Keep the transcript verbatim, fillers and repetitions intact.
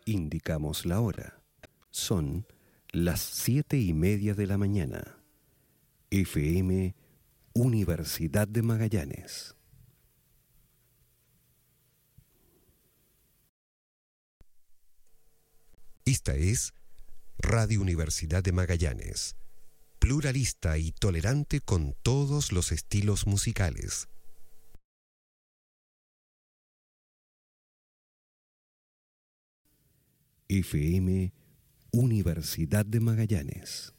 Indicamos la hora. Son las siete y media de la mañana. F M Universidad de Magallanes. Esta es Radio Universidad de Magallanes, pluralista y tolerante con todos los estilos musicales. F M Universidad de Magallanes.